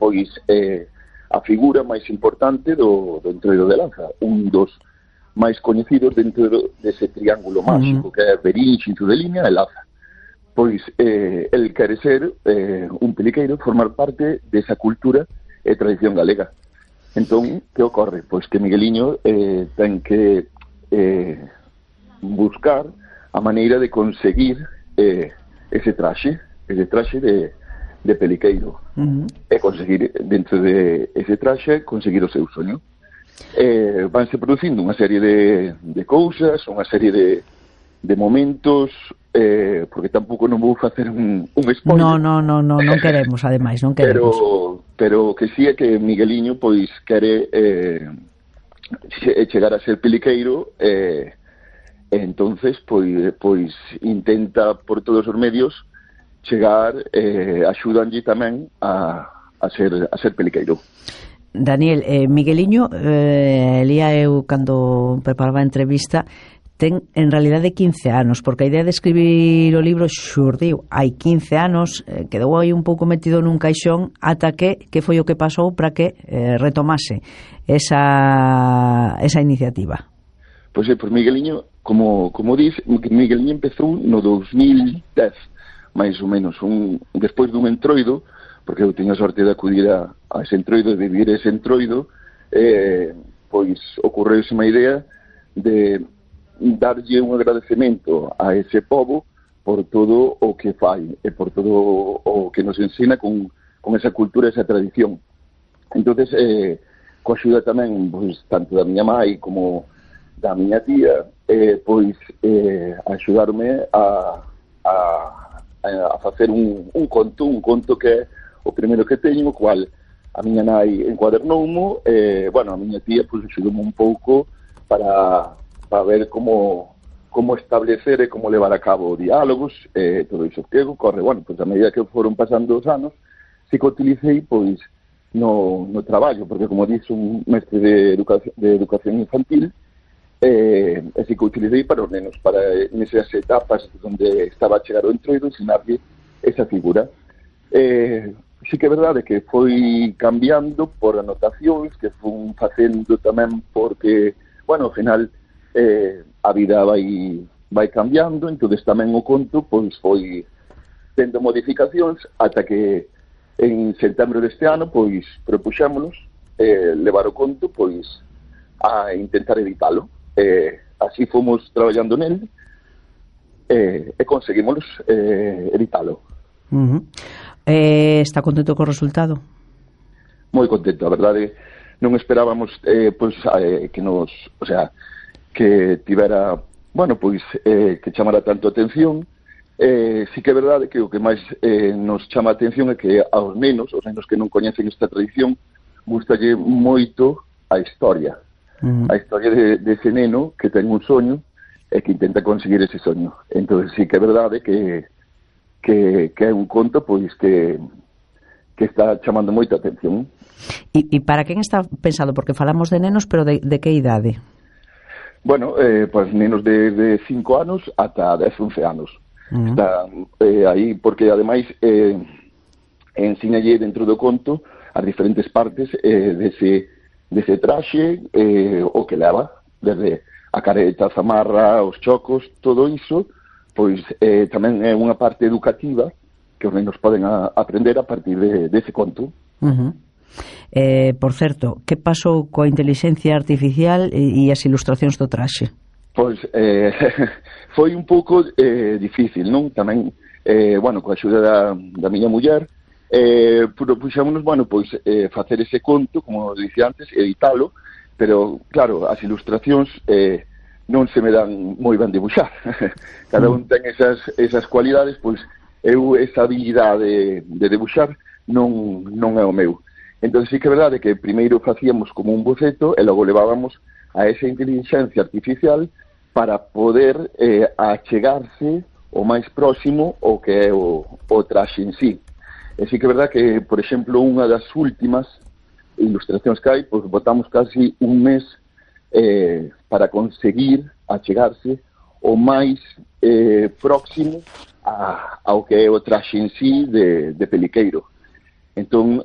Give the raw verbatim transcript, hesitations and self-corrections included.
pois eh, a figura máis importante do, do Entroido de Lanza, un dos máis coñecidos dentro dese triángulo máxico, uh-huh. que é Verín, Xinzo de Limia e Laza. Pois eh, el quere ser eh, un peliqueiro, formar parte desa cultura e tradición galega. Entón, que ocorre? Pois que Migueliño eh, ten que eh, buscar a maneira de conseguir eh, ese traxe, ese traxe de, de peliqueiro. Uh-huh. E conseguir, dentro de ese traxe, conseguir o seu soño. Eh, vanse producindo unha serie de, de cousas, unha serie de, de momentos, eh, porque tampouco non vou facer un, un spoiler. No, no, no, no, non queremos, ademais, non queremos. Pero, pero que sí é que Migueliño, pois, quere eh, chegar a ser peliqueiro, eh, e entonces, pois, pois, intenta por todos os medios chegar, eh, axudanlle tamén a, a, ser, a ser peliqueiro. Daniel, eh, Migueliño, eh, lía eu cando preparaba a entrevista, ten en realidade quince anos, porque a idea de escribir o libro xurdiu hai quince anos, eh, quedou aí un pouco metido nun caixón ata que, que foi o que pasou para que eh, retomase esa, esa iniciativa. Pois é, por Migueliño, como, como dis, Migueliño empezou no dos mil dez, máis ou menos, un, despois dun entroido, porque eu teño a sorte de acudir a, a ese entroido, de vivir ese entroido, eh, pois ocorreuse unha idea de darlle un agradecemento a ese pobo por todo o que fai e por todo o que nos ensina con, con esa cultura, esa tradición. Entonces, eh, coa axuda tamén, pois, tanto da miña mai como da miña tía, eh, pois, eh, axudarme a, a, a facer un, un conto, un conto que é o primeiro que teño, o cual a miña nai encuadernoumo, e, bueno, a miña tía, pois, axudoume un pouco para, para ver como, como establecer e como levar a cabo diálogos, e todo iso que ocorre. Bueno, pois, a medida que foron pasando os anos, si que utilicei, pois, no, no traballo, porque, como dixo, un mestre de educación, de educación infantil, e, e si que utilicei para os nenos, para nesas etapas onde estaba a chegar o entroido, ensinarlle esa figura. Eh, sí que é verdade que foi cambiando por anotacións que fun facendo tamén porque, bueno, ao final eh, a vida vai vai cambiando, entonces tamén o conto pois foi tendo modificacións ata que en setembro deste ano pois propuxémonos eh, levar o conto pois a intentar editalo. Eh, así fomos traballando nel eh, e conseguimos eh, editalo. Uh-huh. Eh, está contento co resultado? Moi contento, a verdade. Non esperábamos eh, pois, eh, que nos, o sea, que tivera, bueno, pois eh, que chamara tanto atención. Eh, sí que é verdade que o que máis eh, nos chama a atención é que aos nenos, os nenos que non coñecen esta tradición, gustalle moito a historia. Uh-huh. A historia de, de ese neno que ten un soño e que intenta conseguir ese soño. Entón sí que é verdade que que, que é un conto pois que que está chamando moita atención. E, e para quen está pensado? Porque falamos de nenos, pero de, de que idade? Bueno, eh, pois nenos de, de cinco anos ata dez, once anos. Uh-huh. Está eh, aí, porque ademais eh, ensinalle dentro do conto as diferentes partes eh, dese, dese traxe, eh, o que leva, desde a careta, a zamarra, os chocos, todo iso, pois eh, tamén é unha parte educativa que os nenos poden a, aprender a partir de, dese conto. Uh-huh. Eh, por certo, que pasou coa inteligencia artificial e, e as ilustracións do traxe? Pois eh, foi un pouco eh, difícil, non? Tamén, eh, bueno, coa axuda da, da miña muller, eh, puxémonos, bueno, pois eh, facer ese conto, como dicía antes, editalo, pero, claro, as ilustracións eh, non se me dan moi ben dibuixar. Cada un ten esas, esas cualidades, pois eu esa habilidade de, de dibuixar non, non é o meu. Entón, sí que é verdade que primeiro facíamos como un boceto e logo levábamos a esa inteligencia artificial para poder eh, achegarse o máis próximo o que é o, o traxe en sí. E sí que é verdade que, por exemplo, unha das últimas ilustracións que hai, pois botamos casi un mes eh, para conseguir achegarse o máis eh, próximo a, ao que é o traxe en sí de, de peliqueiro. Entón,